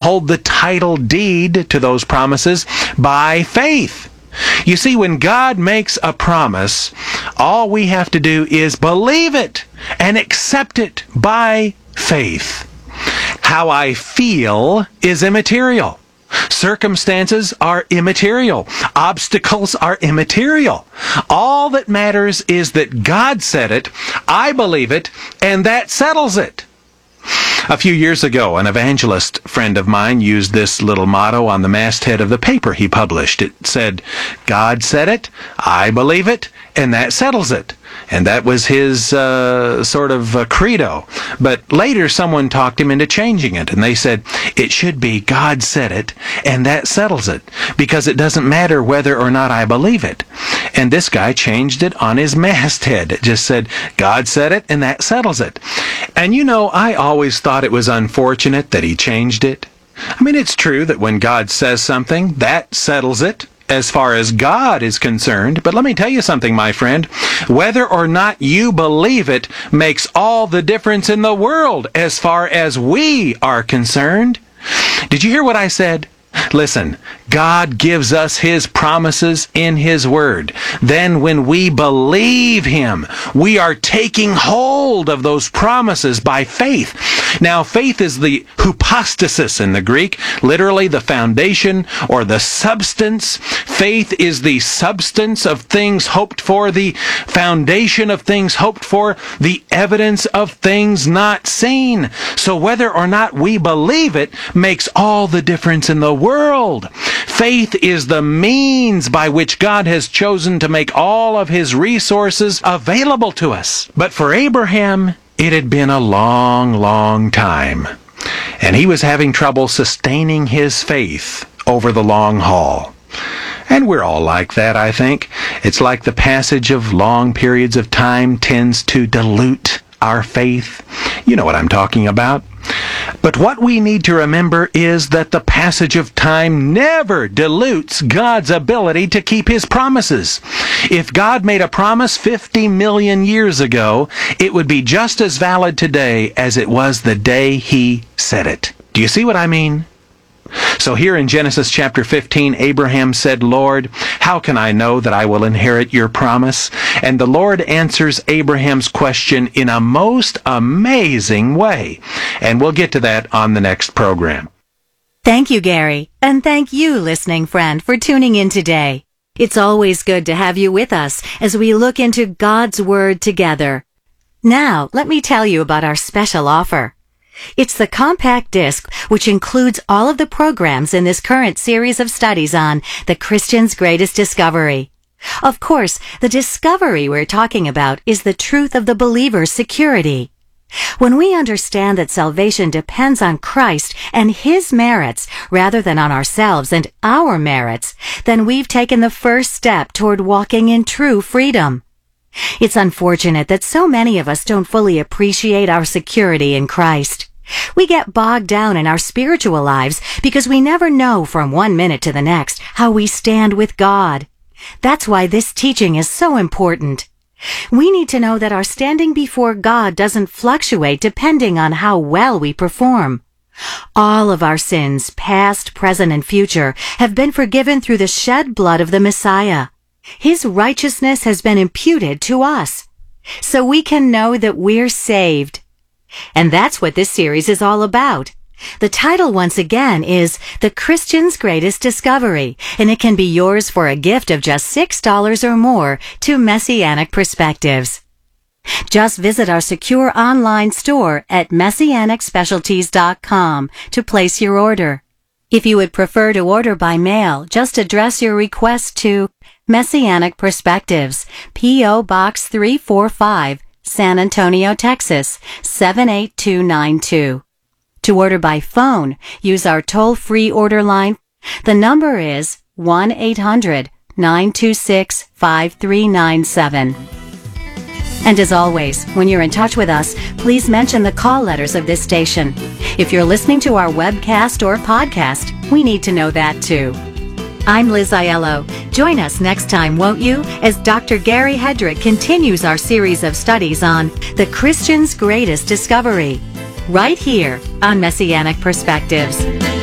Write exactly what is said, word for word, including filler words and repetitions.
hold the title deed to those promises by faith. You see, when God makes a promise, all we have to do is believe it and accept it by faith. How I feel is immaterial. Circumstances are immaterial. Obstacles are immaterial. All that matters is that God said it, I believe it, and that settles it. A few years ago, an evangelist friend of mine used this little motto on the masthead of the paper he published. It said, God said it, I believe it, and that settles it. And that was his uh, sort of uh, credo. But later someone talked him into changing it, and they said, it should be God said it, and that settles it, because it doesn't matter whether or not I believe it. And this guy changed it on his masthead. It just said, God said it, and that settles it. And you know, I always thought it was unfortunate that he changed it. I mean, it's true that when God says something, that settles it as far as God is concerned. But let me tell you something, my friend. Whether or not you believe it makes all the difference in the world as far as we are concerned. Did you hear what I said? Listen, God gives us His promises in His Word. Then when we believe Him, we are taking hold of those promises by faith. Now, faith is the hypostasis in the Greek, literally the foundation or the substance. Faith is the substance of things hoped for, the foundation of things hoped for, the evidence of things not seen. So whether or not we believe it makes all the difference in the world. Faith is the means by which God has chosen to make all of His resources available to us. But for Abraham, it had been a long, long time, and he was having trouble sustaining his faith over the long haul. And we're all like that, I think. It's like the passage of long periods of time tends to dilute our faith. You know what I'm talking about. But what we need to remember is that the passage of time never dilutes God's ability to keep His promises. If God made a promise fifty million years ago, it would be just as valid today as it was the day He said it. Do you see what I mean? So here in Genesis chapter fifteen, Abraham said, Lord, how can I know that I will inherit your promise? And the Lord answers Abraham's question in a most amazing way. And we'll get to that on the next program. Thank you, Gary. And thank you, listening friend, for tuning in today. It's always good to have you with us as we look into God's Word together. Now, let me tell you about our special offer. It's the compact disc, which includes all of the programs in this current series of studies on the Christian's Greatest Discovery. Of course, the discovery we're talking about is the truth of the believer's security. When we understand that salvation depends on Christ and His merits rather than on ourselves and our merits, then we've taken the first step toward walking in true freedom. It's unfortunate that so many of us don't fully appreciate our security in Christ. We get bogged down in our spiritual lives because we never know from one minute to the next how we stand with God. That's why this teaching is so important. We need to know that our standing before God doesn't fluctuate depending on how well we perform. All of our sins, past, present, and future, have been forgiven through the shed blood of the Messiah. His righteousness has been imputed to us, so we can know that we're saved. And that's what this series is all about. The title, once again, is The Christian's Greatest Discovery, and it can be yours for a gift of just six dollars or more to Messianic Perspectives. Just visit our secure online store at messianic specialties dot com to place your order. If you would prefer to order by mail, just address your request to Messianic Perspectives, P O Box three forty-five, San Antonio, Texas, seven eight two nine two. To order by phone, use our toll-free order line. The number is one eight hundred nine two six five three nine seven. And as always, when you're in touch with us, please mention the call letters of this station. If you're listening to our webcast or podcast, we need to know that too. I'm Liz Aiello. Join us next time, won't you, as Doctor Gary Hedrick continues our series of studies on the Christian's Greatest Discovery, right here on Messianic Perspectives.